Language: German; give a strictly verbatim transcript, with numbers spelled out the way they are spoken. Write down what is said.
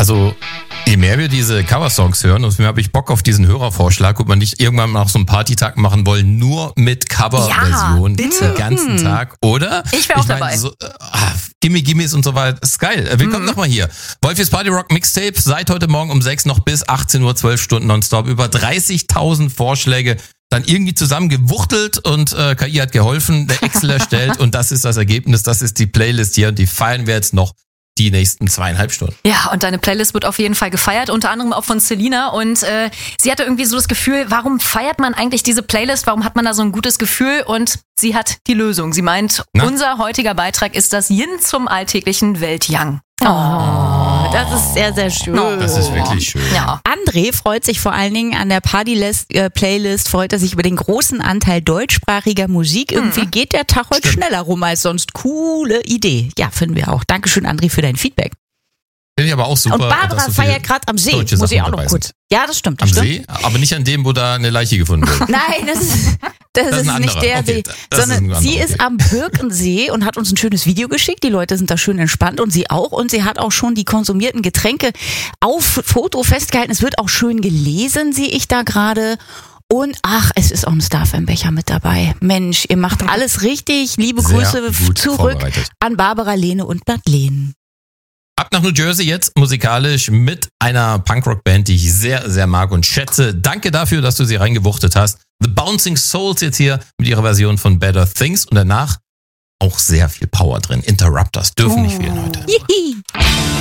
Also, je mehr wir diese Coversongs hören, umso mehr habe ich Bock auf diesen Hörervorschlag, ob man nicht irgendwann mal noch so einen Partytag machen wollen, nur mit Coverversion ja, den ganzen Tag, oder? Ich wäre auch ich mein, dabei. So, äh, Gimme Gimmes und so weiter, ist geil. Willkommen mhm. nochmal hier. Wolfis Party Rock Mixtape, seit heute Morgen um sechs noch bis achtzehn Uhr, zwölf Stunden nonstop, über dreißigtausend Vorschläge, dann irgendwie zusammengewuchtelt und äh, K I hat geholfen, der Excel erstellt und das ist das Ergebnis, das ist die Playlist hier und die feiern wir jetzt noch die nächsten zweieinhalb Stunden. Ja, und deine Playlist wird auf jeden Fall gefeiert, unter anderem auch von Selina. Und äh, sie hatte irgendwie so das Gefühl, warum feiert man eigentlich diese Playlist? Warum hat man da so ein gutes Gefühl? Und sie hat die Lösung. Sie meint, Na? unser heutiger Beitrag ist das Yin zum alltäglichen Welt-Yang. Oh, das ist sehr, sehr schön. Das ist wirklich schön. Ja. André freut sich vor allen Dingen an der Party-Playlist, freut er sich über den großen Anteil deutschsprachiger Musik. Irgendwie hm. geht der Tag heute Stimmt. schneller rum als sonst. Coole Idee. Ja, finden wir auch. Dankeschön, André, für dein Feedback. Finde ich aber auch super. Und Barbara so feiert gerade am See, muss ich auch noch kurz. Ja, das stimmt. Das am stimmt. See? Aber nicht an dem, wo da eine Leiche gefunden wird. Nein, das ist, das das ist, ist nicht der okay, See, sondern ist sie ist am Birkensee und hat uns ein schönes Video geschickt. Die Leute sind da schön entspannt und sie auch. Und sie hat auch schon die konsumierten Getränke auf Foto festgehalten. Es wird auch schön gelesen, sehe ich da gerade. Und ach, es ist auch ein Star-Fan-Becher mit dabei. Mensch, ihr macht alles richtig. Liebe Sehr Grüße zurück an Barbara, Lene und Madeleine. Ab nach New Jersey jetzt musikalisch mit einer Punkrock-Band, die ich sehr, sehr mag und schätze. Danke dafür, dass du sie reingewuchtet hast. The Bouncing Souls jetzt hier mit ihrer Version von Better Things und danach auch sehr viel Power drin. Interrupters dürfen nicht fehlen heute. Jihi.